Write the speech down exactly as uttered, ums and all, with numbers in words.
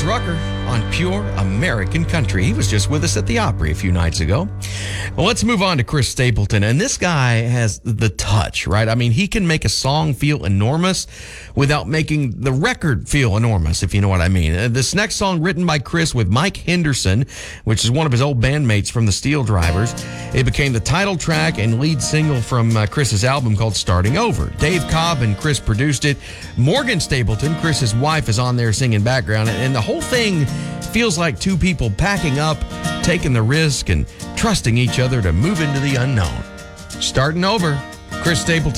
Rucker on Pure American Country. He was just with us at the Opry a few nights ago. Well, let's move on to Chris Stapleton. And this guy has the touch, right? I mean, he can make a song feel enormous without making the record feel enormous, if you know what I mean. Uh, This next song, written by Chris with Mike Henderson, which is one of his old bandmates from the Steel Drivers. It became the title track and lead single from uh, Chris's album called Starting Over. Dave Cobb and Chris produced it. Morgan Stapleton, Chris's wife, is on there singing background, and the whole thing feels like two people packing up, taking the risk, and trusting each other to move into the unknown. Starting Over, Chris Stapleton.